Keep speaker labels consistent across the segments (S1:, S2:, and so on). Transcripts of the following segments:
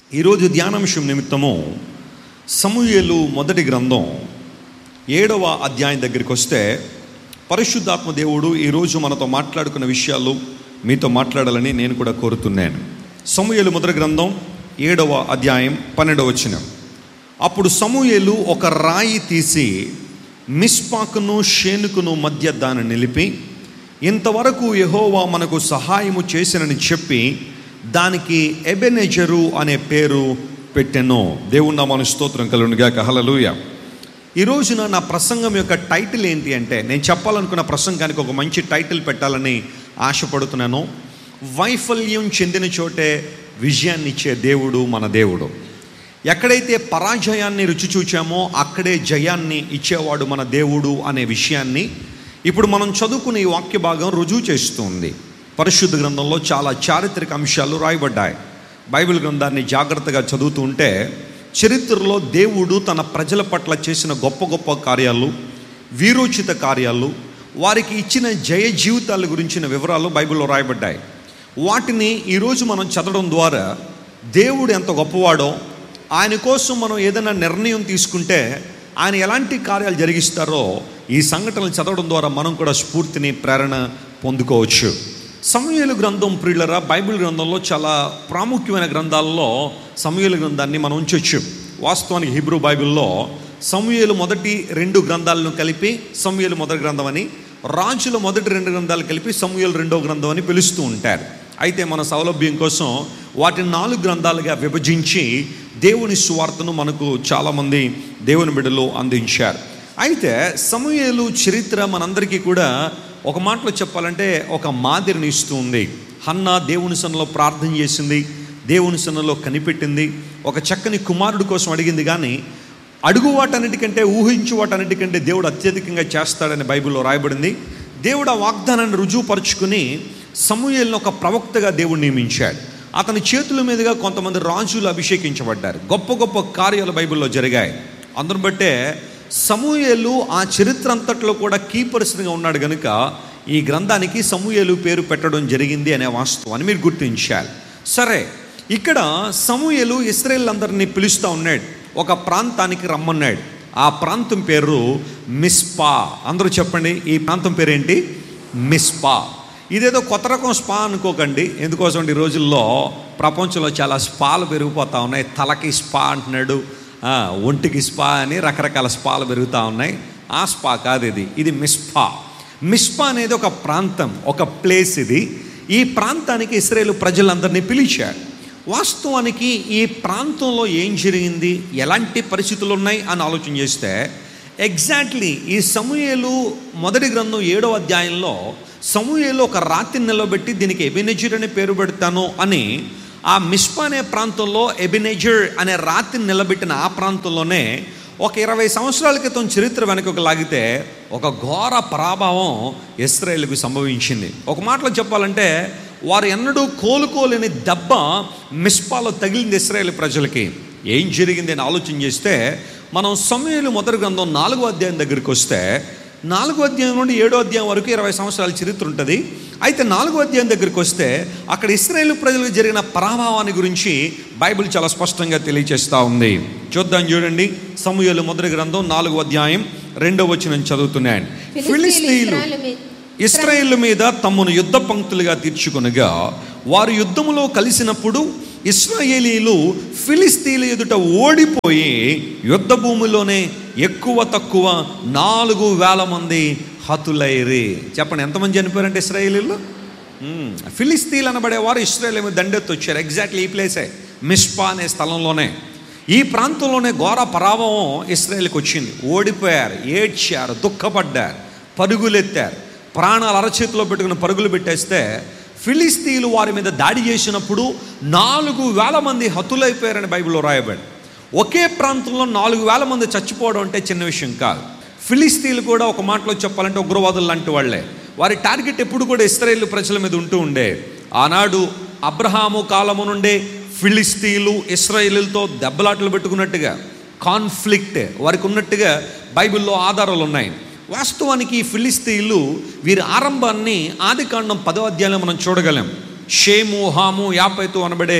S1: ఈరోజు ధ్యానాంశం నిమిత్తము సమూయేలు మొదటి గ్రంథం 7వ అధ్యాయం దగ్గరికి వస్తే, పరిశుద్ధాత్మ దేవుడు ఈరోజు మనతో మాట్లాడుకున్న విషయాలు మీతో మాట్లాడాలని నేను కూడా కోరుతున్నాను. సమూయేలు మొదటి గ్రంథం 7వ అధ్యాయం 12వ వచనం. అప్పుడు సమూయేలు ఒక రాయి తీసి మిస్పాకును షేనుకును మధ్య దాన్ని నిలిపి, ఇంతవరకు యెహోవా మనకు సహాయము చేసినని చెప్పి దానికి ఎబెనెజరు అనే పేరు పెట్టెను. దేవుని నామానికి స్తోత్రం కలుగును గాక. హల్లెలూయా. ఈ రోజున నా ప్రసంగం యొక్క టైటిల్ ఏంటి అంటే, నేను చెప్పాలనుకున్న ప్రసంగానికి ఒక మంచి టైటిల్ పెట్టాలని ఆశపడుతున్నాను. వైఫల్యం చెందిన చోటే విజయాన్ని ఇచ్చే దేవుడు మన దేవుడు. ఎక్కడైతే పరాజయాన్ని రుచి చూచామో అక్కడే జయాన్ని ఇచ్చేవాడు మన దేవుడు అనే విషయాన్ని ఇప్పుడు మనం చదువుకునే ఈ వాక్య భాగం రుజువు చేస్తుంది. పరిశుద్ధ గ్రంథంలో చాలా చారిత్రక అంశాలు రాయబడ్డాయి. బైబిల్ గ్రంథాన్ని జాగ్రత్తగా చదువుతూ ఉంటే చరిత్రలో దేవుడు తన ప్రజల పట్ల చేసిన గొప్ప గొప్ప కార్యాలు, వీరోచిత కార్యాలు, వారికి ఇచ్చిన జయ జీవితాల గురించిన వివరాలు బైబిల్లో రాయబడ్డాయి. వాటిని ఈరోజు మనం చదవడం ద్వారా దేవుడు ఎంత గొప్పవాడో, ఆయన కోసం మనం ఏదైనా నిర్ణయం తీసుకుంటే ఆయన ఎలాంటి కార్యాలు జరిగిస్తారో ఈ సంఘటనలు చదవడం ద్వారా మనం కూడా స్ఫూర్తిని, ప్రేరణ పొందుకోవచ్చు. సమూయేలు గ్రంథం ప్రియులరా, బైబిల్ గ్రంథంలో చాలా ప్రాముఖ్యమైన గ్రంథాల్లో సమూయేలు గ్రంథాన్ని మనం ఉంచవచ్చు. వాస్తవానికి హీబ్రూ బైబిల్లో సమూయేలు మొదటి 2 గ్రంథాలను కలిపి సమూయేలు మొదటి గ్రంథం అని, రాజుల మొదటి 2 గ్రంథాలు కలిపి సమూయేలు 2వ గ్రంథం అని పిలుస్తూ ఉంటారు. అయితే మన సౌలభ్యం కోసం వాటిని 4 గ్రంథాలుగా విభజించి దేవుని సువార్తను మనకు చాలామంది దేవుని బిడ్డలు అందించారు. అయితే సమూయేలు చరిత్ర మనందరికీ కూడా ఒక మాటలో చెప్పాలంటే ఒక మాదిరిని ఇస్తూ ఉంది. హన్నా దేవుని సన్నిధిలో ప్రార్థన చేసింది, దేవుని సన్నిధిలో కనిపెట్టింది, ఒక చక్కని కుమారుడు కోసం అడిగింది. కానీ అడుగు వాటన్నిటికంటే, ఊహించు వాటన్నిటికంటే దేవుడు అత్యధికంగా చేస్తాడని బైబిల్లో రాయబడింది. దేవుడు ఆ వాగ్దానాన్ని రుజువుపరుచుకుని సమూయేలును ఒక ప్రవక్తగా దేవుడు నియమించాడు. అతని చేతుల మీదుగా కొంతమంది రాజులు అభిషేకించబడ్డారు. గొప్ప గొప్ప కార్యాలు బైబిల్లో జరిగాయి. అందును బట్టే సమూయేలు ఆ చరిత్ర అంతట్లో కూడా కీ పర్సన్గా ఉన్నాడు కనుక ఈ గ్రంథానికి సమూయేలు పేరు పెట్టడం జరిగింది అనే వాస్తవాన్ని మీరు గుర్తించాలి. సరే, ఇక్కడ సమూయేలు ఇశ్రాయేలులందరినీ పిలుస్తూ ఉన్నాడు, ఒక ప్రాంతానికి రమ్మన్నాడు. ఆ ప్రాంతం పేరు మిస్పా. అందరూ చెప్పండి, ఈ ప్రాంతం పేరేంటి? మిస్పా. ఇదేదో కొత్త రకం స్పా అనుకోకండి. ఎందుకోసం ఈ రోజుల్లో ప్రపంచంలో చాలా స్పాలు పెరిగిపోతూ ఉన్నాయి. తలకి స్పా అంటున్నాడు, ఒంటికి స్పా అని రకరకాల స్పాలు పెరుగుతూ ఉన్నాయి. ఆ స్పా కాదు ఇది. ఇది మిస్పా. మిస్పా అనేది ఒక ప్రాంతం, ఒక ప్లేస్. ఇది ఈ ప్రాంతానికి ఇశ్రాయేలు ప్రజలందరినీ పిలిచాడు. వాస్తవానికి ఈ ప్రాంతంలో ఏం జరిగింది, ఎలాంటి పరిస్థితులు ఉన్నాయి అని ఆలోచన చేస్తే ఎగ్జాక్ట్లీ ఈ సమూయేలు మొదటి గ్రంథం 7వ అధ్యాయంలో సమూయేలు ఒక రాతిని నిలబెట్టి దీనికి ఎబెనెజర్ అనే పేరు పెడతాను అని ఆ మిస్పా అనే ప్రాంతంలో ఎబెనెజర్ అనే రాతిని నిలబెట్టిన ఆ ప్రాంతంలోనే ఒక 20 సంవత్సరాల క్రితం చరిత్ర వెనకకు లాగితే ఒక ఘోర పరాభావం ఇశ్రాయేలుకు సంభవించింది. ఒక మాటలో చెప్పాలంటే వారు ఎన్నడూ కోలుకోలేని దెబ్బ మిస్పాలో తగిలింది ఇశ్రాయేలు ప్రజలకి. ఏం జరిగింది అని ఆలోచన చేస్తే మనం సమూయేలు మొదటి గ్రంథం 4వ అధ్యాయం దగ్గరికి వస్తే 4వ అధ్యాయం నుండి 7వ అధ్యాయం వరకు 20 సంవత్సరాల చరిత్ర ఉంటుంది. అయితే 4వ అధ్యాయం దగ్గరికి వస్తే అక్కడ ఇశ్రాయేలు ప్రజలకు జరిగిన పరాభావాన్ని గురించి బైబిల్ చాలా స్పష్టంగా తెలియజేస్తూ ఉంది. చూద్దాం, చూడండి. సమూయేలు మొదటి గ్రంథం 4వ అధ్యాయం 2వ వచనం చదువుతున్నాను. ఫిలిష్తీయులు ఇశ్రాయేలు మీద తమను యుద్ధ పంక్తులుగా తీర్చుకొనగా వారు యుద్ధములో కలిసినప్పుడు ఇశ్రాయేలీలు ఫిలిష్తీయుల ఎదుట ఓడిపోయి యుద్ధ భూమిలోనే ఎక్కువ తక్కువ 4,000 మంది హతులైరి. చెప్పండి, ఎంతమంది చనిపోయారంటే ఇశ్రాయేలీలు? ఫిలిష్తీయులు అనబడేవారు ఇశ్రాయేలు మీద దండెత్తి వచ్చారు. ఎగ్జాక్ట్లీ ఈ ప్లేసే, మిస్పా అనే స్థలంలోనే. ఈ ప్రాంతంలోనే ఘోర పరాభవం ఇశ్రాయేలుకి వచ్చింది. ఓడిపోయారు, ఏడ్చారు, దుఃఖపడ్డారు, పరుగులెత్తారు. ప్రాణాలు అరచేతిలో పెట్టుకుని పరుగులు పెట్టేస్తే ఫిలిష్తీయులు వారి మీద దాడి చేసినప్పుడు 4,000 మంది హతులైపోయారని బైబిల్లో రాయబడి. ఒకే ప్రాంతంలో 4,000 మంది చచ్చిపోవడం అంటే చిన్న విషయం కాదు. ఫిలిష్తీయులు కూడా ఒక మాటలో చెప్పాలంటే ఉగ్రవాదులు లాంటి వాళ్ళే. వారి టార్గెట్ ఎప్పుడు కూడా ఇశ్రాయేలు ప్రజల మీద ఉంటూ ఉండే. ఆనాడు అబ్రహాము కాలము నుండే ఫిలిష్తీయులు ఇశ్రాయేలుతో దెబ్బలాటలు పెట్టుకున్నట్టుగా, కాన్ఫ్లిక్ట్ వారికి ఉన్నట్టుగా బైబిల్లో ఆధారాలు ఉన్నాయి. వాస్తవానికి ఈ ఫిలిష్తీయులు వీరి ఆరంభాన్ని ఆదికాండం 10వ అధ్యాయంలో మనం చూడగలం. షేము, హాము, యాపెతు అనబడే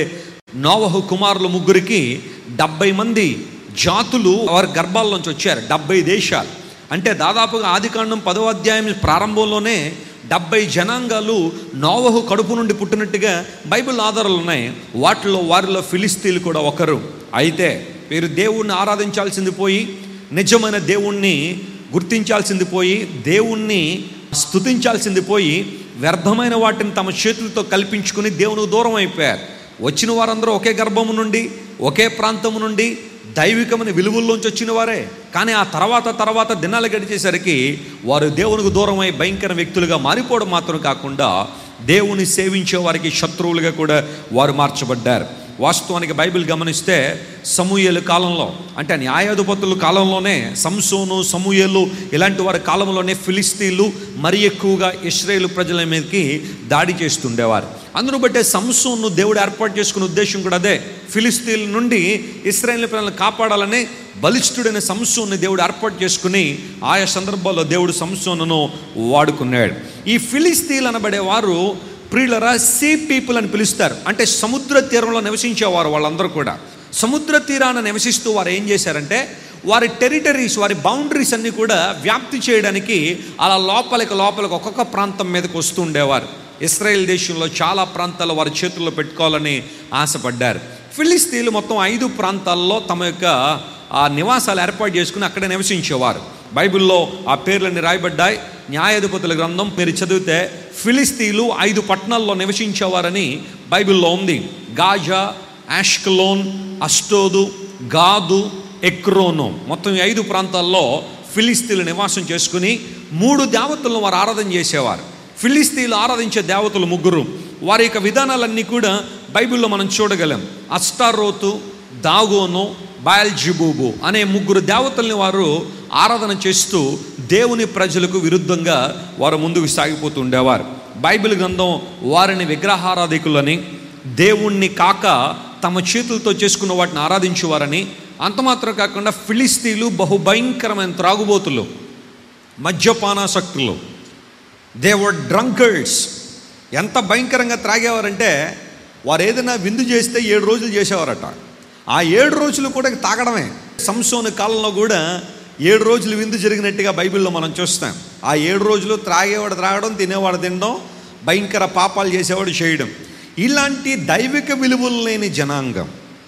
S1: నోవహు కుమారులు ముగ్గురికి 70 మంది జాతులు వారి గర్భాల్లోంచి వచ్చారు. 70 దేశాలు అంటే దాదాపుగా ఆదికాండం 10వ అధ్యాయం ప్రారంభంలోనే 70 జనాంగాలు నోవహు కడుపు నుండి పుట్టినట్టుగా బైబిల్ ఆధారాలు ఉన్నాయి. వారిలో ఫిలిస్తీన్లు కూడా ఒకరు. అయితే వీరు దేవుణ్ణి ఆరాధించాల్సింది పోయి, నిజమైన దేవుణ్ణి గుర్తించాల్సింది పోయి, దేవుణ్ణి స్తుతించాల్సింది పోయి, వ్యర్థమైన వాటిని తమ చేతులతో కల్పించుకుని దేవునికి దూరం అయిపోయారు. వచ్చిన వారందరూ ఒకే గర్భము నుండి, ఒకే ప్రాంతము నుండి, దైవికమైన విలువల్లోంచి వచ్చిన వారే. కానీ ఆ తర్వాత దినాలు గడిచేసరికి వారు దేవునికి దూరమై భయంకర వ్యక్తులుగా మారిపోవడం మాత్రం కాకుండా దేవుని సేవించే వారికి శత్రువులుగా కూడా వారు మార్చబడ్డారు. వాస్తవానికి బైబిల్ గమనిస్తే సమూయేలు కాలంలో, అంటే న్యాయాధిపతుల కాలంలోనే, సంసోను, సమూయేలు ఇలాంటి వారి కాలంలోనే ఫిలిస్తీన్లు మరి ఎక్కువగా ఇశ్రాయేలు ప్రజల మీదకి దాడి చేస్తుండేవారు. అందును బట్టే సంసోను దేవుడు ఏర్పాటు చేసుకునే ఉద్దేశం కూడా అదే. ఫిలిస్తీన్ల నుండి ఇశ్రాయేలు ప్రజలను కాపాడాలని బలిష్ఠుడైన సంసోన్ని దేవుడు ఏర్పాటు చేసుకుని ఆయా సందర్భాల్లో దేవుడు సంసోనును వాడుకున్నాడు. ఈ ఫిలిస్తీన్లు అనబడే వారు ప్రియులరా సీ పీపుల్ అని పిలుస్తారు. అంటే సముద్ర తీరంలో నివసించేవారు. వాళ్ళందరూ కూడా సముద్ర తీరాన నివసిస్తూ వారు ఏం చేశారంటే వారి టెరిటరీస్, వారి బౌండరీస్ అన్నీ కూడా వ్యాప్తి చేయడానికి అలా లోపలికి ఒక్కొక్క ప్రాంతం మీదకి వస్తూ ఉండేవారు. ఇశ్రాయేల్ దేశంలో చాలా ప్రాంతాలు వారి చేతుల్లో పెట్టుకోవాలని ఆశపడ్డారు. ఫిలిస్తీన్లు మొత్తం 5 ప్రాంతాల్లో తమ యొక్క నివాసాలు ఏర్పాటు చేసుకుని అక్కడే నివసించేవారు. బైబిల్లో ఆ పేర్లన్నీ రాయబడ్డాయి. న్యాయాధిపతుల గ్రంథం మీరు చదివితే ఫిలిస్తీన్లు 5 పట్టణాల్లో నివసించేవారని బైబిల్లో ఉంది. గాజా, ఆష్కలోన్, అష్టోదు, గాదు, ఎక్రోను, మొత్తం 5 ప్రాంతాల్లో ఫిలిస్తీన్లు నివాసం చేసుకుని 3 దేవతలను వారు ఆరాధన చేసేవారు. ఫిలిస్తీన్లు ఆరాధించే దేవతలు 3. వారి యొక్క విధానాలన్నీ కూడా బైబిల్లో మనం చూడగలం. అష్టారోతు, దాగోను, బయల్జెబూబు అనే 3 దేవతల్ని వారు ఆరాధన చేస్తూ దేవుని ప్రజలకు విరుద్ధంగా వారు ముందుకు సాగిపోతూ ఉండేవారు. బైబిల్ గ్రంథం వారిని విగ్రహారాధికులని, దేవుణ్ణి కాక తమ చేతులతో చేసుకున్న వాటిని ఆరాధించేవారని, అంతమాత్రం కాకుండా ఫిలిస్తీన్లు బహుభయంకరమైన త్రాగుబోతులు, మద్యపానాసక్తులు, దే వర్ డ్రంకర్డ్స్. ఎంత భయంకరంగా త్రాగేవారంటే వారు ఏదైనా విందు చేస్తే 7 రోజులు చేసేవారట. ఆ 7 రోజులు కూడా తాగడమే. సంసోను కాలంలో కూడా 7 రోజులు విందు జరిగినట్టుగా బైబిల్లో మనం చూస్తాం. ఆ 7 రోజులు త్రాగేవాడు త్రాగడం, తినేవాడు తినడం, భయంకర పాపాలు చేసేవాడు చేయడం. ఇలాంటి దైవిక విలువలు లేని జనాంగం,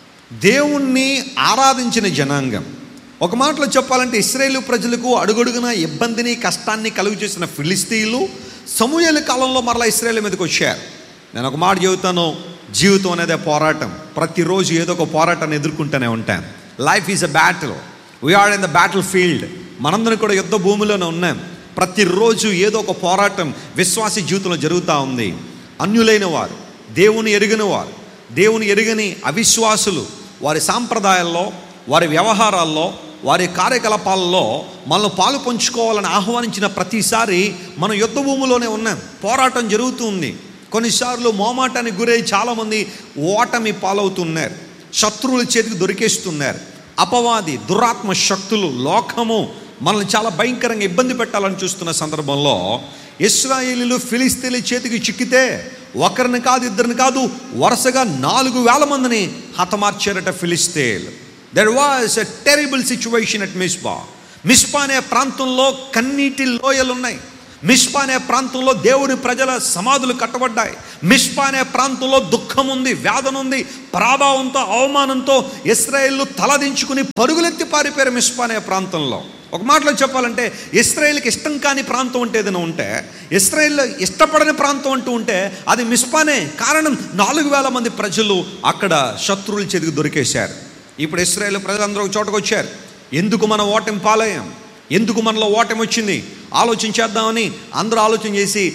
S1: దేవుణ్ణి ఆరాధించిన జనాంగం. ఒక మాటలో చెప్పాలంటే ఇశ్రాయేలు ప్రజలకు అడుగడుగున ఇబ్బందిని, కష్టాన్ని కలుగు చేసిన ఫిలిస్తీన్లు సమూయేలు కాలంలో మరలా ఇశ్రాయేలు మీదకి వచ్చారు. నేను ఒక మాట చెబుతాను, జీవితం అనేది పోరాటం. ప్రతిరోజు ఏదో ఒక పోరాటాన్ని ఎదుర్కొంటూనే ఉంటాను. Life is a battle. We are in the battle field. మనందరం కూడా యుద్ధ భూమిలోనే ఉన్నాం. ప్రతిరోజు ఏదో ఒక పోరాటం విశ్వాసీ జీవితంలో జరుగుతూ ఉంది. అన్యులైన వారు, దేవుని ఎరుగని వారు, దేవుని ఎరుగని అవిశ్వాసులు వారి సాంప్రదాయాల్లో, వారి వ్యవహారాల్లో, వారి కార్యకలాపాలలో మనల్ని పాలు పంచుకోవాలని ఆహ్వానించిన ప్రతిసారి మనం యుద్ధ భూమిలోనే ఉన్నాం. పోరాటం జరుగుతూ ఉంది. కొన్నిసార్లు మోమాటానికి గురై చాలామంది ఓటమి పాలవుతున్నారు. శత్రువుల చేతికి దొరికేస్తున్నారు. అపవాది, దురాత్మ శక్తులు, లోకము మనల్ని చాలా భయంకరంగా ఇబ్బంది పెట్టాలని చూస్తున్న సందర్భంలో ఇశ్రాయేలీలు ఫిలిస్తీన్ల చేతికి చిక్కితే ఒకరిని కాదు, ఇద్దరిని కాదు, వరుసగా 4,000 మందిని హతమార్చారట ఫిలిస్తీన్లు. There was a terrible situation at మిస్పా. మిస్పా అనే ప్రాంతంలో కన్నీటి లోయలు ఉన్నాయి. మిస్పా అనే ప్రాంతంలో దేవుని ప్రజల సమాధులు కట్టబడ్డాయి. మిస్పా అనే ప్రాంతంలో దుఃఖం ఉంది, వేదన ఉంది, ప్రాభావంతో, అవమానంతో ఇశ్రాయేలు తలదించుకుని పరుగులెత్తి పారిపోయారు మిస్పా అనే ప్రాంతంలో. ఒక మాటలో చెప్పాలంటే ఇశ్రాయేలుకి ఇష్టం కాని ప్రాంతం అంటే ఏదైనా ఉంటే, ఇశ్రాయేల్లో ఇష్టపడని ప్రాంతం అంటూ ఉంటే అది మిస్పానే. కారణం 4,000 మంది ప్రజలు అక్కడ శత్రువుల చేతికి దొరికేశారు. ఇప్పుడు ఇశ్రాయేలు ప్రజలందరూ ఒక చోటకు వచ్చారు. ఎందుకు మనం ఓటమి పాలయ్యాం, ఎందుకు మనలో ఓటమి వచ్చింది ఆలోచించేద్దామని అందరూ ఆలోచన చేసి,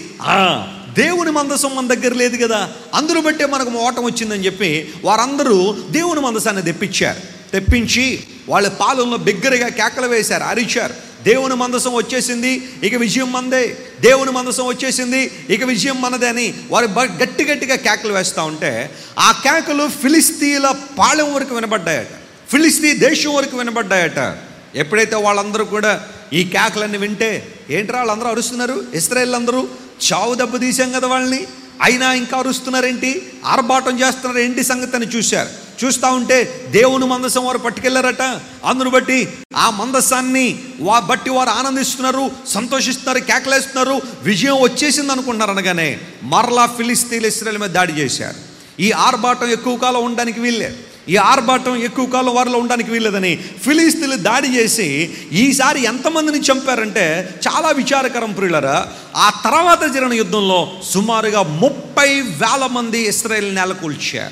S1: దేవుని మందసం మన దగ్గర లేదు కదా, అందరూ బట్టే మనకు ఓటమి వచ్చిందని చెప్పి వారందరూ దేవుని మందసాన్ని తెప్పించి వాళ్ళ పాలనలో బిగ్గరగా కేకలు వేశారు, అరిచారు. దేవుని మందసం వచ్చేసింది, ఇక విజయం మనదే. దేవుని మందసం వచ్చేసింది, ఇక విజయం మనదే అని వారు గట్టిగా కేకలు వేస్తూ ఉంటే ఆ కేకలు ఫిలిస్తీన్ల పాళెం వరకు వినబడ్డాయట, ఫిలిస్తీన్ దేశం వరకు వినబడ్డాయట. ఎప్పుడైతే వాళ్ళందరూ కూడా ఈ కేకలన్నీ వింటే, ఏంట్రా వాళ్ళందరూ అరుస్తున్నారు, ఇశ్రాయేలు అందరూ చావు దెబ్బ తీసాం కదా వాళ్ళని, అయినా ఇంకా అరుస్తున్నారేంటి, ఆర్భాటం చేస్తున్నారు ఏంటి సంగతి అని చూస్తూ ఉంటే దేవుని మందసం వారు పట్టుకెళ్లారట. అందును బట్టి ఆ మందసాన్ని బట్టి వారు ఆనందిస్తున్నారు, సంతోషిస్తున్నారు, కేకలేస్తున్నారు. విజయం వచ్చేసింది అనుకుంటున్నారు. అనగానే మరలా ఫిలిస్తీన్లు ఇశ్రాయేలు మీద దాడి చేశారు. ఈ ఆర్భాటం ఎక్కువ కాలం ఉండడానికి వీల్లేదు, ఈ ఆర్భాటం ఎక్కువ కాలం వారిలో ఉండడానికి వీల్లేదని ఫిలిస్తీన్లు దాడి చేసి ఈసారి ఎంతమందిని చంపారంటే చాలా విచారకరం ప్రియులారా. ఆ తర్వాత జరిగిన యుద్ధంలో సుమారుగా 30,000 మంది ఇశ్రాయేలు నెలకొల్చారు.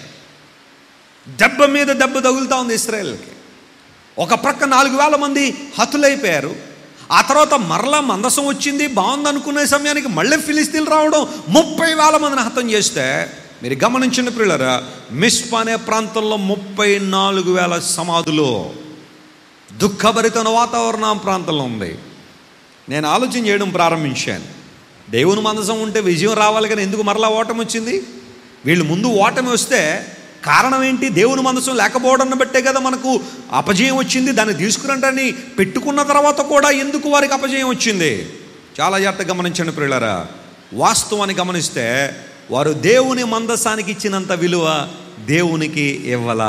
S1: దెబ్బ మీద దెబ్బ తగులుతూ ఉంది ఇశ్రాయేల్కి. ఒక ప్రక్క 4,000 మంది హతులైపోయారు. ఆ తర్వాత మరలా మందసం వచ్చింది, బాగుంది అనుకునే సమయానికి మళ్ళీ ఫిలిస్తీన్లు రావడం, 30,000 మందిని హతం చేస్తే మీరు గమనించండి ప్రియులారా, మిస్పా అనే ప్రాంతంలో 34,000 సమాధులు. దుఃఖభరితమైన వాతావరణం ప్రాంతంలో ఉంది. నేను ఆలోచన చేయడం ప్రారంభించాను, దేవుని మందసం ఉంటే విజయం రావాలి కానీ ఎందుకు మరలా ఓటమి వచ్చింది? వీళ్ళు ముందు ఓటమి వస్తే కారణం ఏంటి? దేవుని మందసం లేకపోవడం బట్టే కదా మనకు అపజయం వచ్చింది. దాన్ని తీసుకురంటని పెట్టుకున్న తర్వాత కూడా ఎందుకు వారికి అపజయం వచ్చింది? చాలా జాగ్రత్తగా గమనించండి ప్రియులారా. వాస్తవాన్ని గమనిస్తే వారు దేవుని మందసానికి ఇచ్చినంత విలువ దేవునికి ఇవ్వలా.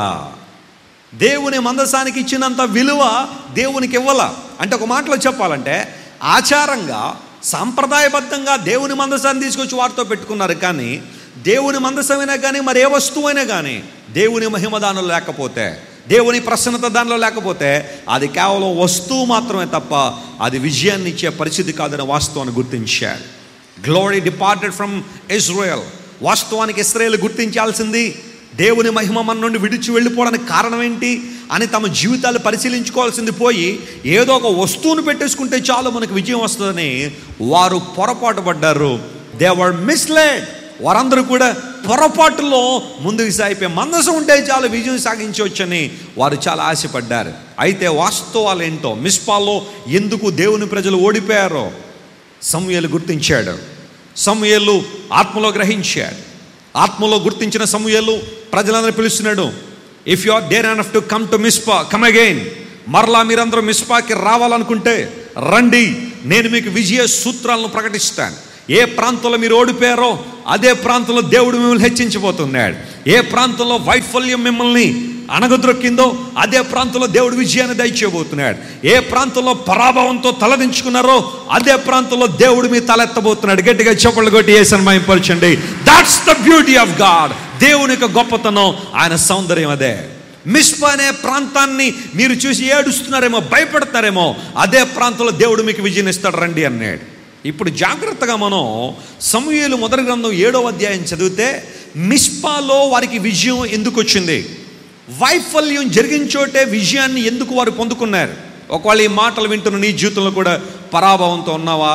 S1: దేవుని మందసానికి ఇచ్చినంత విలువ దేవునికి ఇవ్వలా. అంటే ఒక మాటలో చెప్పాలంటే ఆచారంగా సాంప్రదాయబద్ధంగా దేవుని మందసాన్ని తీసుకొచ్చి వారితో పెట్టుకున్నారు. కానీ దేవుని మందసమైనా కానీ మరి ఏ వస్తువైనా కానీ దేవుని మహిమ దానిలో లేకపోతే, దేవుని ప్రసన్నత దానిలో లేకపోతే అది కేవలం వస్తువు మాత్రమే తప్ప అది విజయాన్ని ఇచ్చే పరిస్థితి కాదని వాస్తవాన్ని గుర్తించారు. Glory departed from Israel. వాస్తవానికి ఇశ్రాయేలు గుర్తించాల్సింది దేవుని మహిమ మన నుండి విడిచి వెళ్ళిపోవడానికి కారణం ఏంటి అని తమ జీవితాలు పరిశీలించుకోవాల్సింది పోయి ఏదో ఒక వస్తువును పెట్టేసుకుంటే చాలు మనకు విజయం వస్తుందని వారు పొరపాటు పడ్డారు. They were misled. వారందరూ కూడా పొరపాటులో ముందుకు సాగిపోయి మందసం ఉంటే చాలు విజయం సాగించవచ్చని వారు చాలా ఆశపడ్డారు. అయితే వాస్తవాలు ఏంటో, మిస్పాలో ఎందుకు దేవుని ప్రజలు ఓడిపోయారో సమూయేలు గుర్తించాడు. సమూయేలు ఆత్మలో గ్రహించాడు. ఆత్మలో గుర్తించిన సమూయేలు ప్రజలందరూ పిలుస్తున్నాడు, if you or dare enough to come to Mizpah, come again. మరలా మీరందరూ మిస్పాకి రావాలనుకుంటే రండి, నేను మీకు విజయ సూత్రాలను ప్రకటిస్తాను. ఏ ప్రాంతంలో మీరు ఓడిపోయారో అదే ప్రాంతంలో దేవుడు మిమ్మల్ని హెచ్చించబోతున్నాడు. ఏ ప్రాంతంలో వైఫల్యం మిమ్మల్ని అణగద్రొక్కిందో అదే ప్రాంతంలో దేవుడు విజయాన్ని దయచేయబోతున్నాడు. ఏ ప్రాంతంలో పరాభవంతో తలదించుకున్నారో అదే ప్రాంతంలో దేవుడు మీ తలెత్తబోతున్నాడు. గట్టిగా చప్పట్లు కొట్టి యేసుని మహిమపరచండి. That's the beauty of God. దేవుని యొక్క గొప్పతనం, ఆయన సౌందర్యం అదే. మిస్పా అనే ప్రాంతాన్ని మీరు చూసి ఏడుస్తున్నారేమో, భయపడతారేమో, అదే ప్రాంతంలో దేవుడు మీకు విజయం ఇస్తాడు, రండి అన్నాడు. ఇప్పుడు జాగ్రత్తగా మనం సమూయేలు మొదటి గ్రంథం 7వ అధ్యాయం చదివితే మిస్పాలో వారికి విజయం ఎందుకు వచ్చింది, వైఫల్యం జరిగిన చోటే విజయాన్ని ఎందుకు వారు పొందుకున్నారు? ఒకవేళ ఈ మాటలు వింటున్న నీ జీవితంలో కూడా పరాభవంతో ఉన్నావా,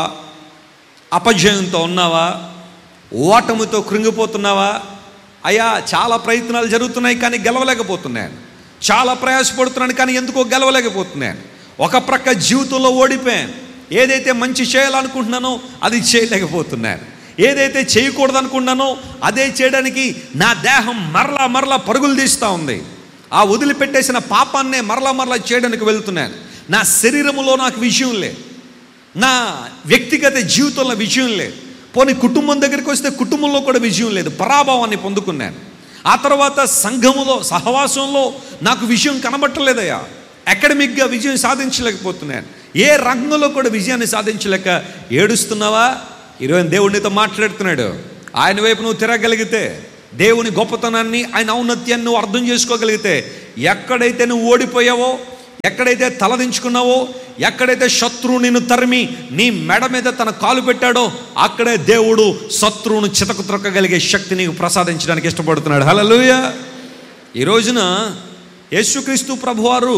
S1: అపజయంతో ఉన్నావా, ఓటమితో కృంగిపోతున్నావా? అయ్యా చాలా ప్రయత్నాలు జరుగుతున్నాయి కానీ గెలవలేకపోతున్నాను, చాలా ప్రయాసపడుతున్నాను కానీ ఎందుకో గెలవలేకపోతున్నాను. ఒక ప్రక్క జీవితంలో ఓడిపోయాను, ఏదైతే మంచి చేయాలనుకుంటున్నానో అది చేయలేకపోతున్నాను, ఏదైతే చేయకూడదు అనుకున్నానో అదే చేయడానికి నా దేహం మరలా పరుగులు తీస్తూ ఉంది. ఆ వదిలిపెట్టేసిన పాపాన్నే మరలా చేయడానికి వెళ్తున్నాను. నా శరీరంలో నాకు విజయం లేదు, నా వ్యక్తిగత జీవితంలో విజయం లేదు, పోనీ కుటుంబం దగ్గరికి వస్తే కుటుంబంలో కూడా విజయం లేదు, పరాభవాన్ని పొందుకున్నాను. ఆ తర్వాత సంఘములో సహవాసంలో నాకు విజయం కనబట్టలేదయ్యా, అకాడమిక్గా విజయం సాధించలేకపోతున్నాను, ఏ రంగంలో కూడా విజయాన్ని సాధించలేక ఏడుస్తున్నావా? ఈరోజు దేవుడితో మాట్లాడుతున్నాడు. ఆయన వైపు నువ్వు తిరగగలిగితే, దేవుని గొప్పతనాన్ని, ఆయన ఔన్నత్యాన్ని నువ్వు అర్థం చేసుకోగలిగితే, ఎక్కడైతే నువ్వు ఓడిపోయావో, ఎక్కడైతే తలదించుకున్నావో, ఎక్కడైతే శత్రువు నిన్ను తరిమి నీ మెడ మీద తన కాలు పెట్టాడో అక్కడే దేవుడు శత్రువును చితకు త్రొక్కగలిగే శక్తి నీకు ప్రసాదించడానికి ఇష్టపడుతున్నాడు. హల్లెలూయా. ఈ రోజున యేసుక్రీస్తు ప్రభువారు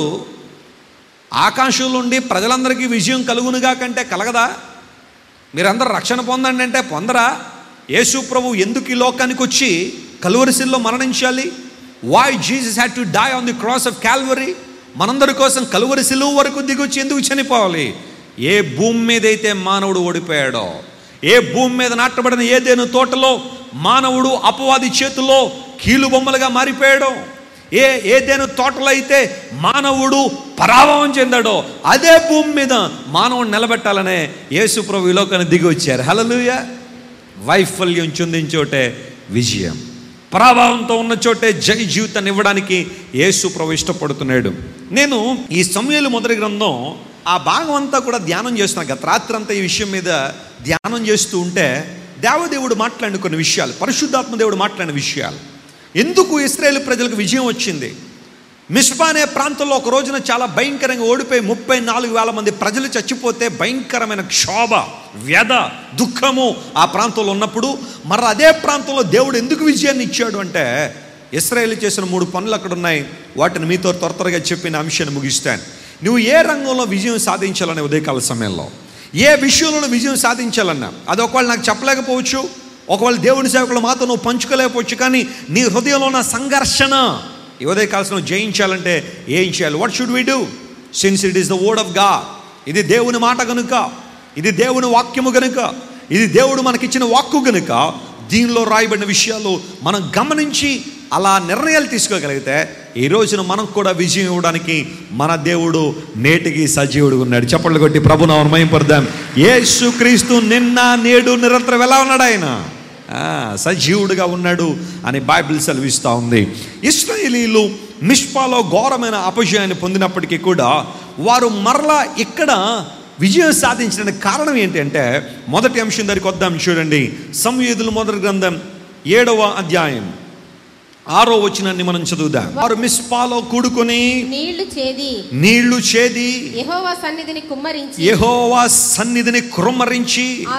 S1: ఆకాశం నుండి ప్రజలందరికీ విజయం కలుగునుగా కంటే కలగదా? మీరందరూ రక్షణ పొందండి అంటే పొందరా? యేసు ప్రభు ఎందుకు ఈ లోకానికి వచ్చి కల్వరి శిలువలో మరణించాలి? Why Jesus had to die on the cross of Calvary? మనందరి కోసం కల్వరి శిలువ వరకు దిగొచ్చి ఎందుకు చనిపోవాలి? ఏ భూమి మీద అయితే మానవుడు ఓడిపోయాడో, ఏ భూమి మీద నాటబడిన ఏదైనా తోటలో మానవుడు అపవాది చేతుల్లో కీలు బొమ్మలుగా మారిపోయాడో, ఏదైనా తోటలో అయితే మానవుడు పరాభవం చెందాడో, అదే భూమి మీద మానవుడు నిలబెట్టాలనే యేసు ప్రభు ఈ లోకాన్ని దిగి వచ్చారు. హల్లెలూయా. వైఫల్యం చెందిన చోటే విజయం, ప్రభావంతో ఉన్న చోటే జై జీవితాన్ని ఇవ్వడానికి యేసు ప్రభు ఇష్టపడుతున్నాడు. నేను ఈ సమూయేలు మొదటి గ్రంథం ఆ భాగం అంతా కూడా ధ్యానం చేస్తున్నాను. గత రాత్రి అంతా ఈ విషయం మీద ధ్యానం చేస్తూ ఉంటే దేవదేవుడు మాట్లాడిన కొన్ని విషయాలు, పరిశుద్ధాత్మ దేవుడు మాట్లాడిన విషయాలు, ఎందుకు ఇశ్రాయేలు ప్రజలకు విజయం వచ్చింది. మిస్పా అనే ప్రాంతంలో ఒక రోజున చాలా భయంకరంగా ఓడిపోయి 34,000 మంది ప్రజలు చచ్చిపోతే భయంకరమైన క్షోభ, వ్యధ, దుఃఖము ఆ ప్రాంతంలో ఉన్నప్పుడు మరి అదే ప్రాంతంలో దేవుడు ఎందుకు విజయాన్ని ఇచ్చాడు అంటే ఇశ్రాయేలు చేసిన 3 పనులు అక్కడ ఉన్నాయి. వాటిని మీతో త్వరగా చెప్పిన అంశాన్ని ముగిస్తాను. నువ్వు ఏ రంగంలో విజయం సాధించాలనే ఉదయకాల సమయంలో, ఏ విషయంలో విజయం సాధించాలన్నా, అది ఒకవేళ నాకు చెప్పలేకపోవచ్చు, ఒకవేళ దేవుని సేవకులు మాతో నువ్వు పంచుకోలేకపోవచ్చు, కానీ నీ హృదయంలో ఉన్న సంఘర్షణ ఈ ఉదయకాలం జయించాలంటే ఏం చేయాలి? What should we do? Since it is the word of God. ఇది దేవుని మాట కనుక, ఇది దేవుని వాక్యము కనుక, ఇది దేవుడు మనకిచ్చిన వాక్కు కనుక దీనిలో రాయబడిన విషయాలు మనం గమనించి అలా నిర్ణయాలు తీసుకోగలిగితే ఈ రోజున మనకు కూడా విజయం ఇవ్వడానికి మన దేవుడు నేటికి సజీవుడు ఉన్నాడు. చప్పట్లు కొట్టి ప్రభునామమును మహిమపరుద్దాం. యేసుక్రీస్తు నిన్న నేడు నిరంతరం ఎలా ఉన్నాడు? ఆయన సజీవుడుగా ఉన్నాడు అని బైబిల్ సెలవిస్తూ ఉంది. ఇశ్రాయేలీలు మిస్పాలో ఘోరమైన అపజయాన్ని పొందినప్పటికీ కూడా వారు మరలా ఇక్కడ విజయం సాధించడానికి కారణం ఏంటంటే మొదటి అంశం దగ్గరికి వద్దాం. చూడండి, సమూయేలు మొదటి గ్రంథం 7వ అధ్యాయం 6వ వచనాన్ని మనం చదువుదాం. వారు మిస్పాలో కూడుకొని నీళ్లు చేది యెహోవా సన్నిధిని కుమ్మరించి ఆ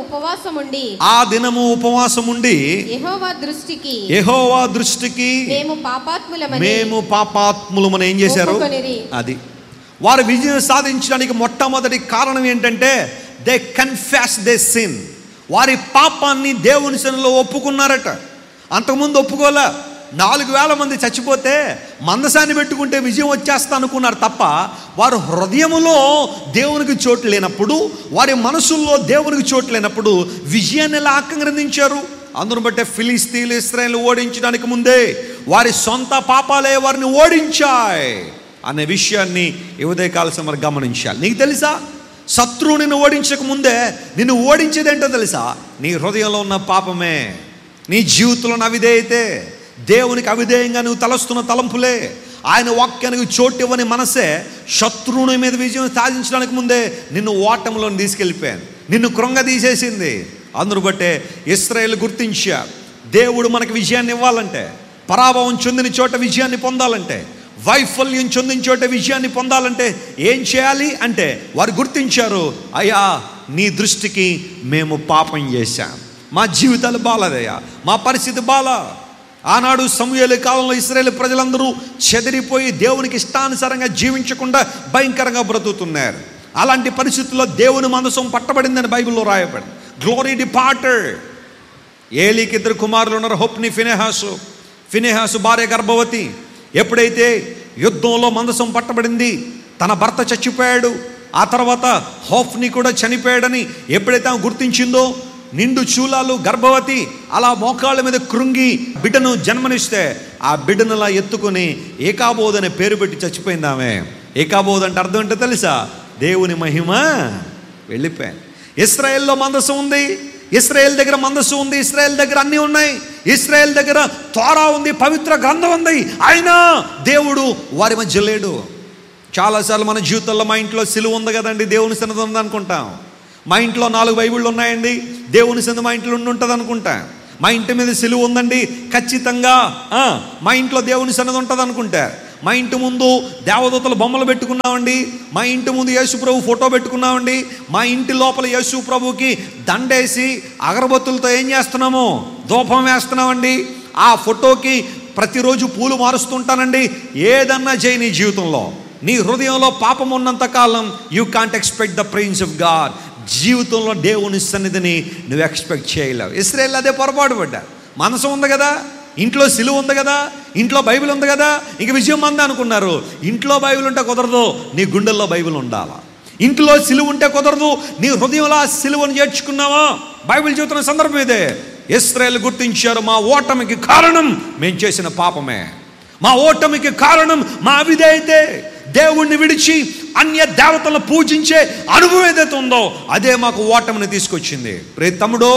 S1: దినము ఉపవాసం ఉండి యెహోవా దృష్టికి మేము పాపాత్ములమని ఏం చేశారు? అది వారు విజయం సాధించడానికి మొట్టమొదటి కారణం ఏంటంటే దే కన్ఫెస్ దే సిన్. వారి పాపాన్ని దేవుని సన్నిధిలో ఒప్పుకున్నారట. అంతకుముందు ఒప్పుకోలే. 4,000 మంది చచ్చిపోతే మందసాన్ని పెట్టుకుంటే విజయం వచ్చేస్తా అనుకున్నారు తప్ప వారు హృదయములో దేవునికి చోటు లేనప్పుడు, వారి మనసుల్లో దేవునికి చోటు లేనప్పుడు విజయాన్ని ఎలా ఆక్రందించారు? అందును బట్టే ఫిలిస్తీన్లు ఇశ్రాయేలు ఓడించడానికి ముందే వారి సొంత పాపాలే వారిని ఓడించాయి అనే విషయాన్ని ఈ ఉదయకాల సమయం గమనించాలి. నీకు తెలుసా, శత్రువు నిన్ను ఓడించక ముందే నిన్ను ఓడించేది ఏంటో తెలుసా? నీ హృదయంలో ఉన్న పాపమే, నీ జీవితంలో ఉన్న అవిధేయతే, దేవునికి అవిధేయంగా నువ్వు తలస్తున్న తలంపులే, ఆయన వాక్యానికి చోటు ఇవ్వని మనసే శత్రువుని మీద విజయం సాధించడానికి ముందే నిన్ను ఓటంలో తీసుకెళ్ళిపోయాను, నిన్ను కృంగదీసేసింది. అందును బట్టే ఇశ్రాయేలు గుర్తించారు, దేవుడు మనకు విజయాన్ని ఇవ్వాలంటే, పరాభవం చెందిన చోట విజయాన్ని పొందాలంటే, వైఫల్యం చెందిన చోట విజయాన్ని పొందాలంటే ఏం చేయాలి అంటే వారు గుర్తించారు, అయ్యా నీ దృష్టికి మేము పాపం చేశాం, మా జీవితాలు బాలేదయ్యా, మా పరిస్థితి బాలా. ఆనాడు సమూయేలు కాలంలో ఇశ్రాయేలు ప్రజలందరూ చెదిరిపోయి దేవునికి ఇష్టానుసారంగా జీవించకుండా భయంకరంగా బ్రతుకుతున్నారు. అలాంటి పరిస్థితుల్లో దేవుని మందసం పట్టబడిందని బైబిల్లో రాయబడి, గ్లోరీ డిపార్టెడ్. ఏలీకి 2 కుమారులు ఉన్నారు, హొప్ని, ఫినెహాసు భార్య గర్భవతి. ఎప్పుడైతే యుద్ధంలో మందసం పట్టబడింది, తన భర్త చచ్చిపోయాడు, ఆ తర్వాత హోఫ్ని కూడా చనిపోయాడని ఎప్పుడైతే ఆమె గుర్తించిందో, నిండు చూలాలు గర్భవతి అలా మోకాళ్ళ మీద కృంగి బిడ్డను జన్మనిస్తే ఆ బిడ్డను అలా ఎత్తుకొని ఏకాబోధ్ అనే పేరు పెట్టి చచ్చిపోయింది ఆమె. ఏకాబోధ్ అంటే అర్థం ఏంటో తెలుసా? దేవుని మహిమ వెళ్ళిపోయాను. ఇశ్రాయేల్లో మందసం ఉంది, ఇశ్రాయేల్ దగ్గర మందసం ఉంది, ఇశ్రాయేల్ దగ్గర అన్నీ ఉన్నాయి, ఇశ్రాయేల్ దగ్గర తోరా ఉంది, పవిత్ర గ్రంథం ఉంది, అయినా దేవుడు వారి మధ్య లేడు. చాలాసార్లు మన జీవితంలో మా ఇంట్లో సిలువ ఉంది కదండి, దేవుని సన్నిధి ఉంది అనుకుంటాం. మా ఇంట్లో 4 బైబిళ్ళు ఉన్నాయండి, దేవుని సన్నిధి మా ఇంట్లో ఉంటుంది అనుకుంటా. మా ఇంటి మీద సిలువ ఉందండి, ఖచ్చితంగా మా ఇంట్లో దేవుని సన్నిధి ఉంటుంది అనుకుంటా. మా ఇంటి ముందు దేవదూతల బొమ్మలు పెట్టుకున్నామండి, మా ఇంటి ముందు యేసు ప్రభు ఫోటో పెట్టుకున్నామండి, మా ఇంటి లోపల యేసు ప్రభుకి దండేసి అగరబత్తులతో ఏం చేస్తున్నాము? ధూపం వేస్తున్నామండి. ఆ ఫోటోకి ప్రతిరోజు పూలు మారుస్తుంటానండి. ఏదన్నా చేయి నీ జీవితంలో, నీ హృదయంలో పాపం ఉన్నంత కాలం you can't expect the presence of God. జీవితంలో దేవుని సన్నిధిని నువ్వు ఎక్స్పెక్ట్ చేయలేవు. ఇశ్రాయేలు అదే పొరపాటు పడ్డారు. మనసు ఉంది కదా, ఇంట్లో సిలువ ఉంది కదా, ఇంట్లో బైబిల్ ఉంది కదా, ఇంక విజయం మంది అనుకున్నారు. ఇంట్లో బైబిల్ ఉంటే కుదరదు, నీ గుండెల్లో బైబిల్ ఉండాలా. ఇంట్లో సిలువ ఉంటే కుదరదు, నీ హృదయంలో ఆ సిలువను చేర్చుకున్నావా? బైబిల్ చెబుతున్న సందర్భం ఇదే. ఇశ్రాయేలు గుర్తించారు, మా ఓటమికి కారణం మేము చేసిన పాపమే, మా ఓటమికి కారణం మా అవిధేయతే. దేవుణ్ణి విడిచి అన్య దేవతలను పూజించే అనుభవం ఏదైతే ఉందో అదే మాకు ఓటమిని తీసుకొచ్చింది. ప్రియ తమ్ముడో,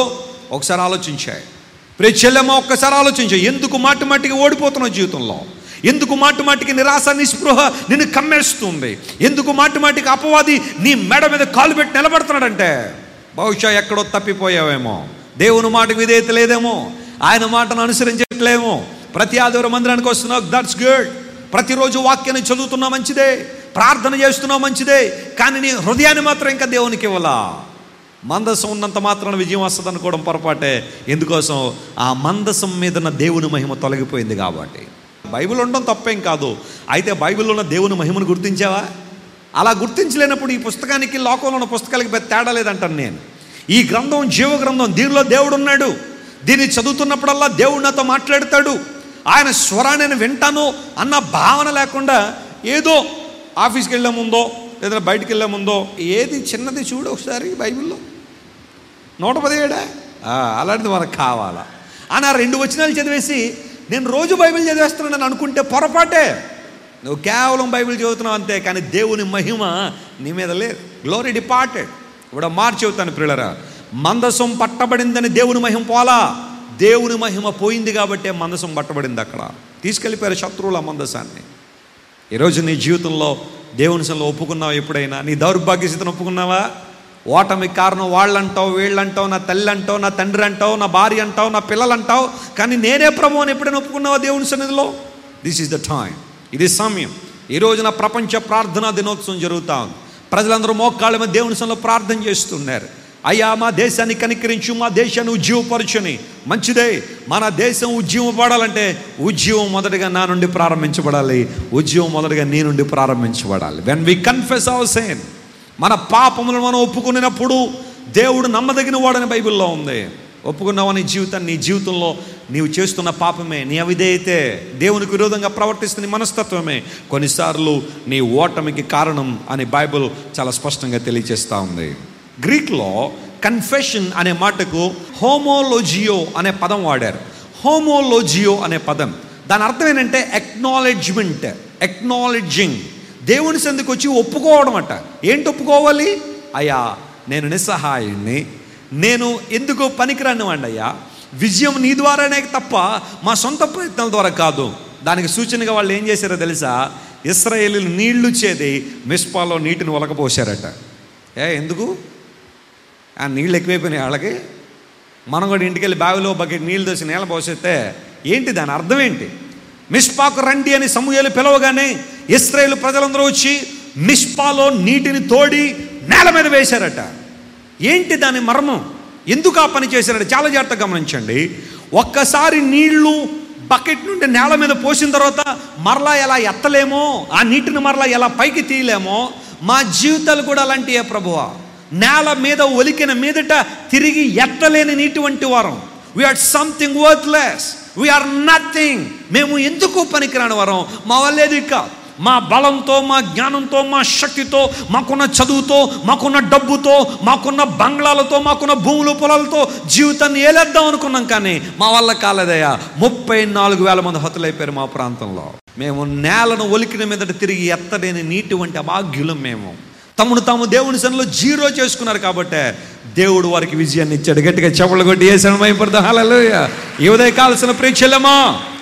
S1: ఒకసారి ఆలోచించాయి. ప్రియ చెల్లెమ్మ, ఒక్కసారి ఆలోచించాయి. ఎందుకు మాటికి ఓడిపోతున్నావు జీవితంలో? ఎందుకు మాటికి నిరాశ నిస్పృహ నిన్ను కమ్మేస్తుంది? ఎందుకు మాటికి అపవాది నీ మెడ మీద కాలు పెట్టి నిలబడుతున్నాడంటే బహుశా ఎక్కడో తప్పిపోయావేమో. దేవుని మాటకు విధేయత లేదేమో, ఆయన మాటను అనుసరించట్లేమో. ప్రతి ఆదివారం మందిరానికి వస్తున్నావు, దట్స్ గుడ్. ప్రతిరోజు వాక్యాన్ని చదువుతున్నావు, మంచిదే. ప్రార్థన చేస్తున్నావు, మంచిదే. కానీ నీ హృదయాన్ని మాత్రం ఇంకా దేవునికి ఇవ్వాలా. మందసం ఉన్నంత మాత్రాన విజయం వస్తుంది అనుకోవడం పొరపాటే. ఎందుకోసం? ఆ మందసం మీద ఉన్న దేవుని మహిమ తొలగిపోయింది కాబట్టి. బైబిల్ ఉండడం తప్పేం కాదు. అయితే బైబిల్లో ఉన్న దేవుని మహిమను గుర్తించావా? అలా గుర్తించలేనప్పుడు ఈ పుస్తకానికి లోకంలో ఉన్న పుస్తకాలకి పెద్ద తేడా లేదంటాను నేను. ఈ గ్రంథం జీవ గ్రంథం, దీనిలో దేవుడు ఉన్నాడు. దీన్ని చదువుతున్నప్పుడల్లా దేవుడు నాతో మాట్లాడతాడు. ఆయన స్వరాన్ని నేను వింటాను అన్న భావన లేకుండా ఏదో ఆఫీస్కి వెళ్ళే ముందో లేదా బయటికి వెళ్ళే ముందో ఏది చిన్నది చూడు ఒకసారి బైబిల్లో 117 అలాంటిది మనకు కావాలా అని 2 వచనాలు చదివేసి నేను రోజు బైబిల్ చదివేస్తున్నాను అనుకుంటే పొరపాటే. నువ్వు కేవలం బైబిల్ చదువుతున్నావు అంతే, కానీ దేవుని మహిమ నీ మీద లేదు. Glory departed. ఇప్పుడు మార్చి చెబుతాను ప్రియులరా, మందసం పట్టబడిందని దేవుని మహిమ పోలా, దేవుని మహిమ పోయింది కాబట్టే మందసం పట్టబడింది. అక్కడ తీసుకెళ్ళిపోయారు శత్రువుల మందసాన్ని. ఈరోజు నీ జీవితంలో దేవుని సన్నిధిలో ఒప్పుకున్నావా? ఎప్పుడైనా నీ దౌర్భాగ్య స్థితిని ఒప్పుకున్నావా? ఓటమి కారణం వాళ్ళంటావు, వీళ్ళంటావు, నా తల్లి అంటావు, నా తండ్రి అంటావు, నా భార్య అంటావు, నా పిల్లలు అంటావు, కానీ నేనే ప్రభువు అని ఎప్పుడైనా ఒప్పుకున్నావా దేవుని సన్నిధిలో? This is the time. ఇది సమయం. ఈ రోజున ప్రపంచ ప్రార్థనా దినోత్సవం జరుగుతూ ఉంది. ప్రజలందరూ మోకాళ్ళ మీద దేవుని సన్నిధిలో ప్రార్థన చేస్తున్నారు. అయ్యా, మా దేశాన్ని కనికరించు, మా దేశాన్ని ఉజ్జీవపరచుని. మంచిదే, మన దేశం ఉజ్జీవపడాలంటే ఉజ్జీవం మొదటిగా నా నుండి ప్రారంభించబడాలి. ఉజ్జీవం మొదటిగా నీ నుండి ప్రారంభించబడాలి. When we confess hour sin, మన పాపములను మనం ఒప్పుకున్నప్పుడు దేవుడు నమ్మదగిన వాడని బైబిల్లో ఉంది. ఒప్పుకున్నావని జీవితాన్ని, నీ జీవితంలో నీవు చేస్తున్న పాపమే, నీ అవిధేయతే, దేవునికి విరోధంగా ప్రవర్తిస్తున్న మనస్తత్వమే కొన్నిసార్లు నీ ఓటమికి కారణం అని బైబిల్ చాలా స్పష్టంగా తెలియజేస్తూ ఉంది. గ్రీక్లో కన్ఫెషన్ అనే మాటకు హోమోలోజియో అనే పదం వాడారు. హోమోలోజియో అనే పదం దాని అర్థం ఏంటంటే ఎక్నాలెడ్జ్మెంట్, ఎక్నాలెడ్జింగ్. దేవుని సందుకు వచ్చి ఒప్పుకోవడం అట. ఏంటి ఒప్పుకోవాలి? అయ్యా, నేను నిస్సహాయుణ్ణి, నేను ఎందుకు పనికిరాని వాడిని అయ్యా, విజయం నీ ద్వారానే తప్ప మా సొంత ప్రయత్నాల ద్వారా కాదు. దానికి సూచనగా వాళ్ళు ఏం చేశారో తెలుసా? ఇశ్రాయేలీయులు నీళ్లు చేది మిస్పాలో నీటిని ఒలకపోసారట. ఎందుకు? ఆ నీళ్ళు ఎక్కువైపోయినాయి వాళ్ళకి. మనం కూడా ఇంటికి వెళ్ళి బావిలో బకెట్ నీళ్ళు దోసి నేల పోసేస్తే ఏంటి దాని అర్థం ఏంటి? మిస్పాకు రండి అని సమూయేలు పిలవగానే ఇశ్రాయేలు ప్రజలందరూ వచ్చి మిస్పాలో నీటిని తోడి నేల మీద వేశారట. ఏంటి దాని మర్మం? ఎందుకు ఆ పని చేశారట? చాలా జాగ్రత్తగా గమనించండి. ఒక్కసారి నీళ్లు బకెట్ నుండి నేల మీద పోసిన తర్వాత మరలా ఎలా ఎత్తలేమో, ఆ నీటిని మరలా ఎలా పైకి తీయలేమో, మా జీవితాలు కూడా అలాంటివే ప్రభువా. నేల మీద ఒలికిన మీదట తిరిగి ఎత్తలేని నీటి వంటి వారం. We are something worthless, we are nothing. మేము ఎందుకు పనికిరాని వారం? మా వల్లేది కాదు. మా బలంతో, మా జ్ఞానంతో, మా శక్తితో, మాకున్న చదువుతో, మాకున్న డబ్బుతో, మాకున్న బంగ్లాలతో, మాకున్న భూములు పొలాలతో జీవితాన్ని ఏలేద్దాం అనుకున్నాం, కానీ మా వల్ల కాలేదయ్యా. 34,000 మంది హతులైపోయారు మా ప్రాంతంలో. మేము నేలను ఒలికిన మీదట తిరిగి ఎత్తలేని నీటి వంటి అభాగ్యులం. మేము తమను తాము దేవుని సన్నిధిలో జీరో చేసుకున్నారు కాబట్టే దేవుడు వారికి విజయాన్ని ఇచ్చాడు. గట్టిగా చెప్పులు కొట్టి ఏసమయపడతా. హల్లెలూయా. ఈ ఉదయం కావాల్సిన ప్రేక్షలమా,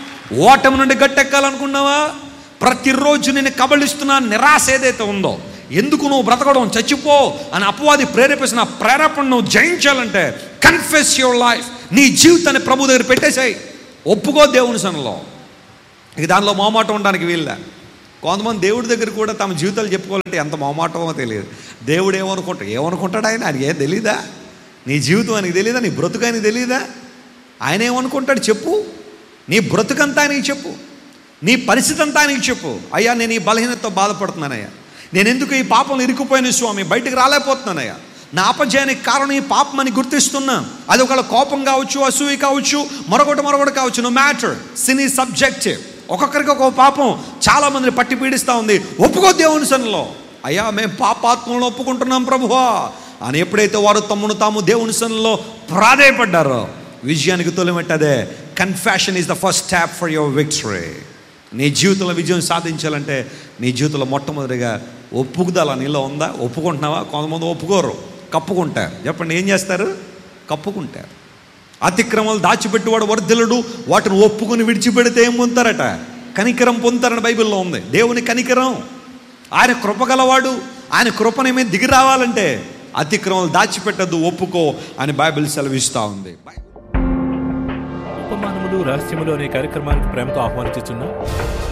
S1: ఓటమి నుండి గట్టెక్కాలనుకున్నావా? ప్రతిరోజు నేను కబళిస్తున్న నిరాశ ఏదైతే ఉందో, ఎందుకు నువ్వు బ్రతకడం, చచ్చిపో అని అపవాది ప్రేరేపిస్తున్న ప్రేరేపణ నువ్వు జయించాలంటే కన్ఫెస్ యువర్ లైఫ్. నీ జీవితాన్ని ప్రభు దగ్గర పెట్టేసాయి. ఒప్పుకో దేవుని సన్నిధిలో. ఇక దానిలో మొహమాటం ఉండడానికి వీళ్ళ. కొంతమంది దేవుడి దగ్గర కూడా తమ జీవితాలు చెప్పుకోవాలంటే ఎంత మొహమాటమో తెలియదు. దేవుడు ఏమనుకుంటాడు ఆయన? ఆయనకి ఏం తెలీదా? నీ జీవితం ఆయనకి తెలీదా? నీ బ్రతుకు ఆయనకి తెలీదా? ఆయన ఏమనుకుంటాడు చెప్పు. నీ బ్రతుకంతా ఆయనకి చెప్పు, నీ పరిస్థితి అంతా ఆయనకి చెప్పు. అయ్యా, నేను ఈ బలహీనతతో బాధపడుతున్నానయ్యా, నేను ఎందుకు ఈ పాపం ఇరుక్కుపోయిన స్వామి, బయటకు రాలేకపోతున్నానయ్యా, నా అపజయానికి కారణం ఈ పాపం అని గుర్తిస్తున్నా. అది ఒకవేళ కోపం కావచ్చు, అసూయ కావచ్చు, మరొకటి కావచ్చు. No matter, sin is subjective. ఒక్కొక్కరికి ఒక్కొక్క పాపం చాలా మందిని పట్టి పీడిస్తూ ఉంది. ఒప్పుకో దేవుని సన్నిధిలో. అయ్యా, మేము పాపాత్మలను ఒప్పుకుంటున్నాం ప్రభువా అని ఎప్పుడైతే వారు తమను తాము దేవుని సన్నిధిలో ప్రాధేయపడ్డారో విజయానికి తొలిమెట్టదే. Confession is the first step for your victory. నీ జీవితంలో విజయం సాధించాలంటే నీ జీవితంలో మొట్టమొదటిగా ఒప్పుకుదల నీలో ఉందా? ఒప్పుకుంటున్నావా? కొంతమంది ఒప్పుకోరు, కప్పుకుంటారు. చెప్పండి, ఏం చేస్తారు? కప్పుకుంటారు. అతిక్రమాలు దాచిపెట్టువాడు వర్ధిల్లుడు, వాటిని ఒప్పుకొని విడిచిపెడితే ఏం పొందుతారట? కనికరం పొందుతారని బైబిల్లో ఉంది. దేవుని కనికరం, ఆయన కృపగలవాడు. ఆయన కృపనేమే దిగి రావాలంటే అతిక్రమాలు దాచిపెట్టద్దు, ఒప్పుకో అని బైబిల్ సెలవిస్తూ ఉంది.
S2: ఉపమానములు రహస్యములు అనే కార్యక్రమానికి ప్రేమతో ఆహ్వానించుచున్నాం.